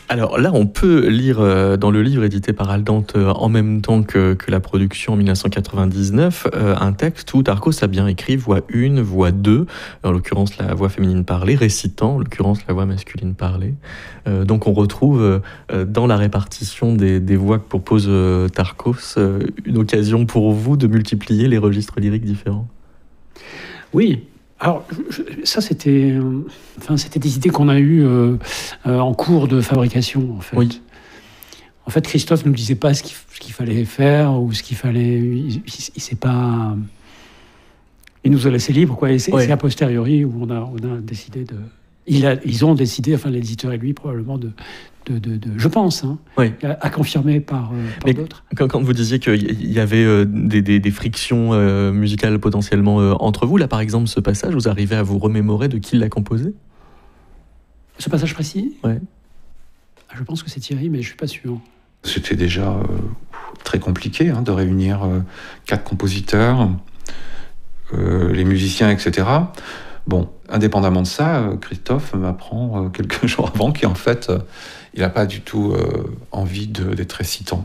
Alors là, on peut lire dans le livre édité par Aldante en même temps que la production en 1999, un texte où Tarkos a bien écrit voix 1, voix 2, en l'occurrence la voix féminine parlée, récitant, en l'occurrence la voix masculine parlée. Donc on retrouve dans la répartition des voix que propose Tarkos une occasion pour vous de multiplier les registres lyriques différents. Oui. Alors, ça, c'était des idées qu'on a eues en cours de fabrication, en fait. Oui. En fait, Christophe ne nous disait pas ce qu'il fallait faire ou ce qu'il fallait... Il sait pas... Il nous a laissé libre, quoi. Et c'est a posteriori où on a décidé de... Ils ont décidé, enfin, l'éditeur et lui, probablement, je pense, oui. à confirmer par d'autres. Quand vous disiez qu'il y avait des frictions musicales potentiellement entre vous, là par exemple, ce passage, vous arrivez à vous remémorer de qui l'a composé ? Ce passage précis ? Ouais. Je pense que c'est Thierry, mais je ne suis pas sûr. C'était déjà très compliqué de réunir 4 compositeurs, les musiciens, etc. Bon, indépendamment de ça, Christophe m'apprend quelques jours avant qu'en fait, il n'a pas du tout envie d'être récitant.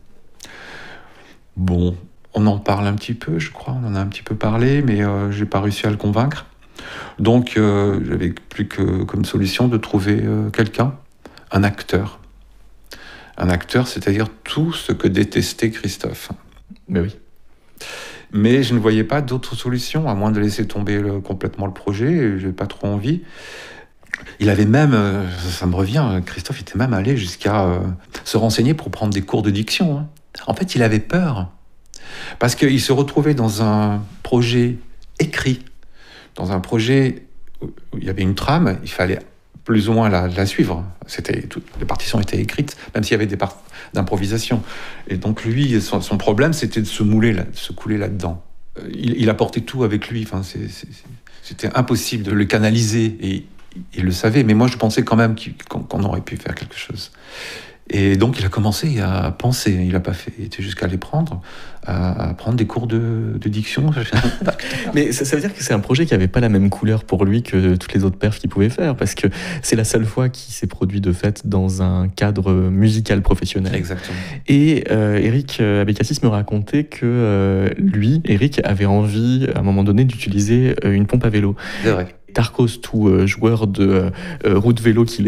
Bon, on en parle un petit peu, je crois, on en a un petit peu parlé, mais je n'ai pas réussi à le convaincre. Donc, j'avais plus que comme solution de trouver quelqu'un, un acteur. Un acteur, c'est-à-dire tout ce que détestait Christophe. Mais oui. Mais je ne voyais pas d'autre solution, à moins de laisser tomber complètement le projet. Je n'avais pas trop envie. Il avait même, ça me revient, Christophe était même allé jusqu'à se renseigner pour prendre des cours de diction. En fait, il avait peur. Parce qu'il se retrouvait dans un projet écrit, dans un projet où il y avait une trame, il fallait plus ou moins la suivre. Les partitions étaient écrites, même s'il y avait des parts d'improvisation. Et donc lui, son problème, c'était de se couler là-dedans. Il apportait tout avec lui. Enfin, c'était impossible de le canaliser, et il le savait. Mais moi, je pensais quand même qu'on aurait pu faire quelque chose. Et donc, il a commencé à penser. Il n'a pas fait. Il était jusqu'à aller prendre des cours de diction. Mais ça veut dire que c'est un projet qui n'avait pas la même couleur pour lui que toutes les autres perfs qu'il pouvait faire, parce que c'est la seule fois qu'il s'est produit de fait dans un cadre musical professionnel. Exactement. Et Eric Abécassis me racontait que lui, Eric, avait envie à un moment donné d'utiliser une pompe à vélo. C'est vrai. Tarkos, tout joueur de roue de vélo qu'il